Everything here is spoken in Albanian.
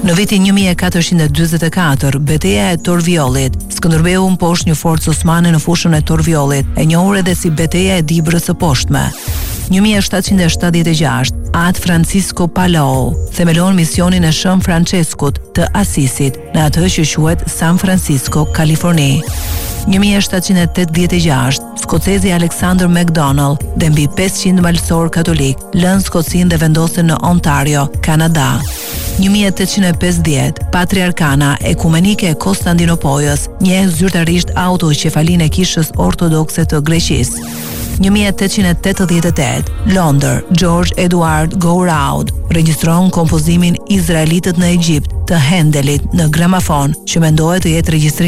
Në vitin 1444, betejë e Torviollit, Skënderbeu mposh një forcë osmane në fushën e Torviollit, e njohur edhe si betejë e Dibrës së Poshtme. 1776, Atë Francisco Palao themelon misionin e Shën Franceskut të Asisit në atë që quhet San Francisco, Kaliforni. 1786, skocezi Alexander MacDonald dhe mbi 500 malësorë katolik lënë Skocinë dhe vendosen në Ontario, Kanada. 1850, Patriarkana Ekumenike e Konstantinopojës njeh zyrtarisht autoqefalinë e Kishës Ortodokse të Greqisë. 1888, Londër, George Edward Gouraud regjistron kompozimin Izraelitët në Egjipt të Hendelit në gramafon, që mendohet të jetë regjistrim